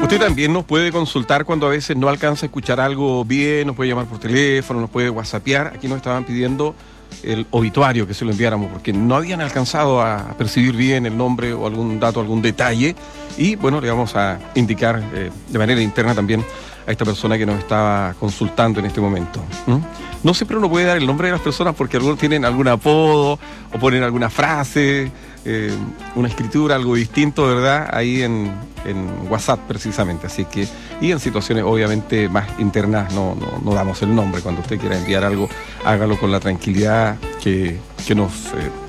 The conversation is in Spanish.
Usted también nos puede consultar cuando a veces no alcanza a escuchar algo bien, nos puede llamar por teléfono, nos puede whatsappear. Aquí nos estaban pidiendo el obituario, que se lo enviáramos, porque no habían alcanzado a percibir bien el nombre o algún dato, algún detalle. Y bueno, le vamos a indicar de manera interna también a esta persona que nos estaba consultando en este momento. No siempre uno puede dar el nombre de las personas porque algunos tienen algún apodo o ponen alguna frase, una escritura, algo distinto, ¿verdad? Ahí en WhatsApp precisamente. Así que, y en situaciones obviamente más internas no damos el nombre. Cuando usted quiera enviar algo, hágalo con la tranquilidad que nos